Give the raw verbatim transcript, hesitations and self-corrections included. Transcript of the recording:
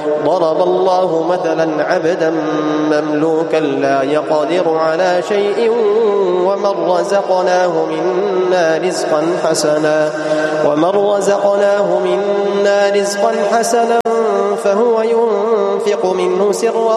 ضرب الله مثلا عبدا مملوكا لا يقدر على شيء ومن رزقناه منا رزقا حسنا ومن رزقناه منا رزقا حسنا فهو ينفق منه سرا